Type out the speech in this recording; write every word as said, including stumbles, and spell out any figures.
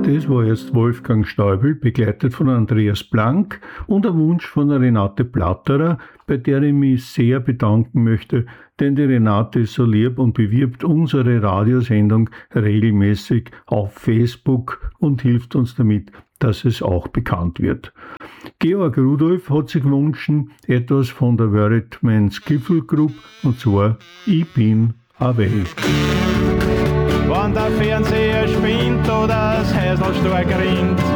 Das war jetzt Wolfgang Stäubel, begleitet von Andreas Blank und ein Wunsch von Renate Platterer, bei der ich mich sehr bedanken möchte, denn die Renate ist so lieb und bewirbt unsere Radiosendung regelmäßig auf Facebook und hilft uns damit, dass es auch bekannt wird. Georg Rudolf hat sich gewünscht etwas von der Veritman Skiffle Group, und zwar Ich bin away. Wenn der Fernseher spinnt oder das Häusl stark rinnt,